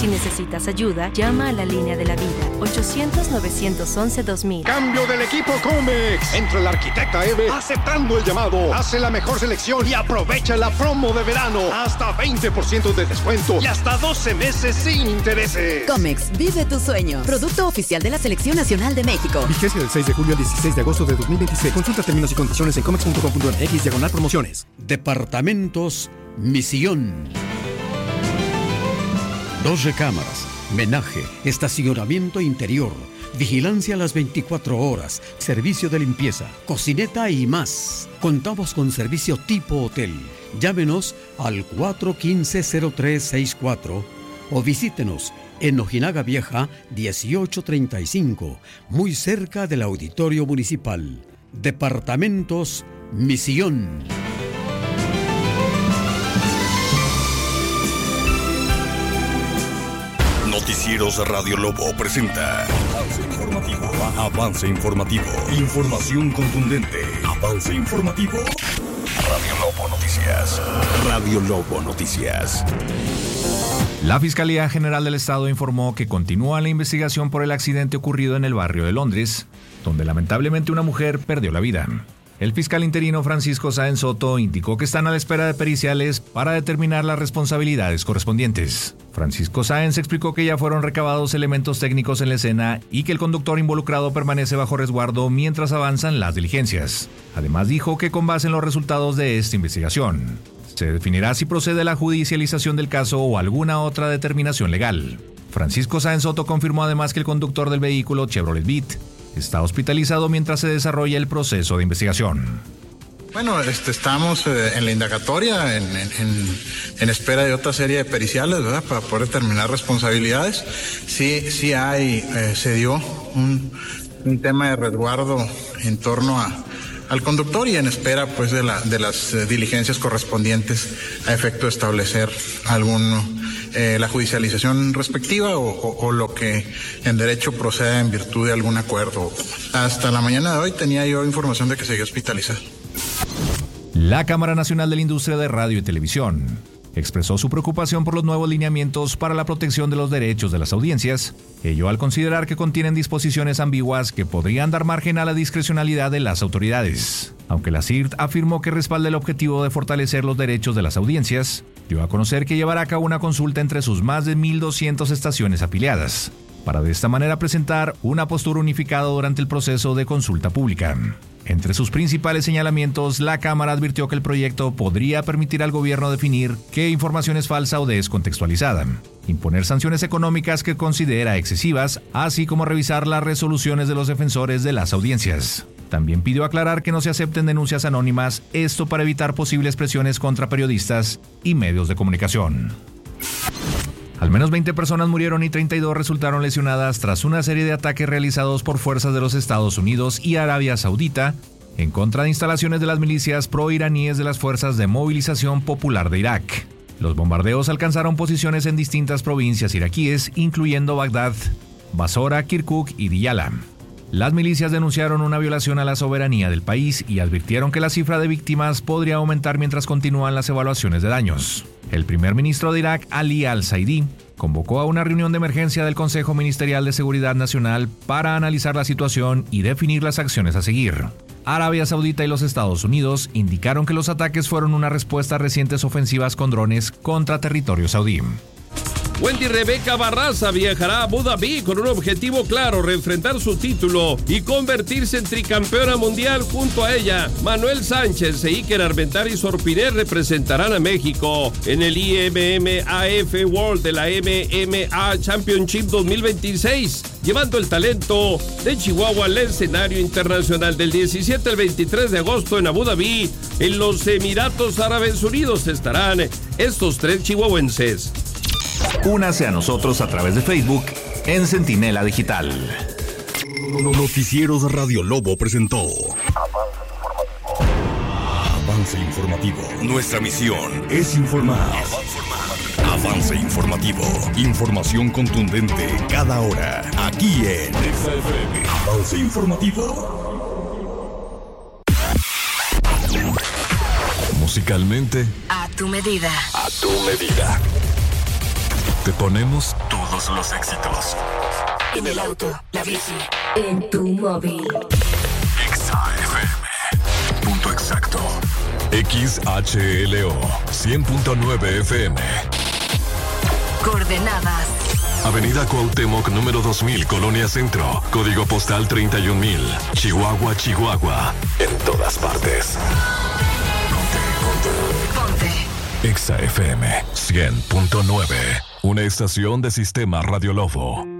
necesitas ayuda, llama a la línea de la vida, 800-911-2000. Cambio del equipo Comex. Entra la arquitecta Eve aceptando el llamado. Hace la mejor selección y aprovecha la promo de verano. Hasta 20% de descuento y hasta 12 meses sin intereses. Comex, vive tu sueño. Producto oficial de la Selección Nacional de México. Vigencia del 6 de julio al 16 de agosto de 2026. Consulta términos y condiciones en comex.com.mx/promociones. Departamentos Misión. 2 recámaras, menaje, estacionamiento interior, vigilancia a las 24 horas, servicio de limpieza, cocineta y más. Contamos con servicio tipo hotel. Llámenos al 415-0364 o visítenos en Ojinaga Vieja 1835, muy cerca del Auditorio Municipal. Departamentos Misión. Noticieros Radio Lobo presenta Avance Informativo. Avance Informativo. Información contundente. Avance Informativo. Radio Lobo Noticias. Radio Lobo Noticias. La Fiscalía General del Estado informó que continúa la investigación por el accidente ocurrido en el barrio de Londres, donde lamentablemente una mujer perdió la vida. El fiscal interino Francisco Sáenz Soto indicó que están a la espera de periciales para determinar las responsabilidades correspondientes. Francisco Sáenz explicó que ya fueron recabados elementos técnicos en la escena y que el conductor involucrado permanece bajo resguardo mientras avanzan las diligencias. Además dijo que con base en los resultados de esta investigación, se definirá si procede la judicialización del caso o alguna otra determinación legal. Francisco Sáenz Soto confirmó además que el conductor del vehículo Chevrolet Beat está hospitalizado mientras se desarrolla el proceso de investigación. Bueno, estamos en la indagatoria, en espera de otra serie de periciales, ¿verdad?, para poder determinar responsabilidades. Sí se dio un tema de resguardo en torno al conductor y en espera pues de las diligencias correspondientes a efecto de establecer la judicialización respectiva o lo que en derecho proceda en virtud de algún acuerdo. Hasta la mañana de hoy tenía yo información de que seguía hospitalizado. La Cámara Nacional de la Industria de Radio y Televisión expresó su preocupación por los nuevos lineamientos para la protección de los derechos de las audiencias, ello al considerar que contienen disposiciones ambiguas que podrían dar margen a la discrecionalidad de las autoridades. Aunque la CIRT afirmó que respalda el objetivo de fortalecer los derechos de las audiencias, dio a conocer que llevará a cabo una consulta entre sus más de 1,200 estaciones afiliadas, para de esta manera presentar una postura unificada durante el proceso de consulta pública. Entre sus principales señalamientos, la Cámara advirtió que el proyecto podría permitir al gobierno definir qué información es falsa o descontextualizada, imponer sanciones económicas que considera excesivas, así como revisar las resoluciones de los defensores de las audiencias. También pidió aclarar que no se acepten denuncias anónimas, esto para evitar posibles presiones contra periodistas y medios de comunicación. Al menos 20 personas murieron y 32 resultaron lesionadas tras una serie de ataques realizados por fuerzas de los Estados Unidos y Arabia Saudita en contra de instalaciones de las milicias pro-iraníes de las Fuerzas de Movilización Popular de Irak. Los bombardeos alcanzaron posiciones en distintas provincias iraquíes, incluyendo Bagdad, Basora, Kirkuk y Diyala. Las milicias denunciaron una violación a la soberanía del país y advirtieron que la cifra de víctimas podría aumentar mientras continúan las evaluaciones de daños. El primer ministro de Irak, Ali al-Saidi, convocó a una reunión de emergencia del Consejo Ministerial de Seguridad Nacional para analizar la situación y definir las acciones a seguir. Arabia Saudita y los Estados Unidos indicaron que los ataques fueron una respuesta a recientes ofensivas con drones contra territorio saudí. Wendy Rebeca Barraza viajará a Abu Dhabi con un objetivo claro: reenfrentar su título y convertirse en tricampeona mundial. Junto a ella, Manuel Sánchez e Iker Armentari Sorpiré representarán a México en el IMMAF World de la MMA Championship 2026, llevando el talento de Chihuahua al escenario internacional. Del 17 al 23 de agosto en Abu Dhabi, en los Emiratos Árabes Unidos, estarán estos 3 chihuahuenses. Únase a nosotros a través de Facebook en Centinela Digital. Noticieros Radio Lobo presentó Avance Informativo. Nuestra misión es informar. Avance Informativo. Información contundente cada hora. Aquí en XFM. Avance Informativo. Musicalmente, A tu medida. a tu medida. te ponemos todos los éxitos. En el auto, la bici, en tu móvil. XAFM. Punto exacto. XHLO 100.9 FM. Coordenadas. Avenida Cuauhtémoc, número 2000, Colonia Centro. Código postal 31000. Chihuahua, Chihuahua. En todas partes. Ponte. XAFM 100.9. Una estación de Sistema Radio Lobo.